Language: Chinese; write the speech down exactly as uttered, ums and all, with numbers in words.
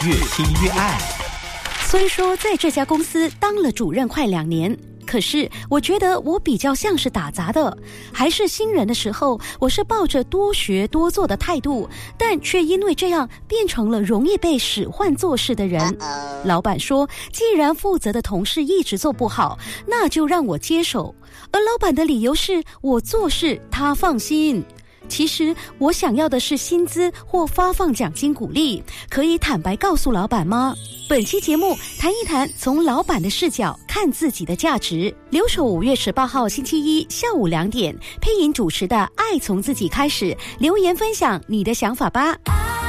越听越爱。 虽说在这家公司当了主任快两年，可是我觉得我比较像是打杂的。还是新人的时候，我是抱着多学多做的态度，但却因为这样变成了容易被使唤做事的人。老板说，既然负责的同事一直做不好，那就让我接手。而老板的理由是我做事他放心。其实我想要的是薪资或发放奖金鼓励，可以坦白告诉老板吗？本期节目谈一谈从老板的视角看自己的价值。留守五月十八号星期一下午两点，配音主持的《爱从自己开始》，留言分享你的想法吧。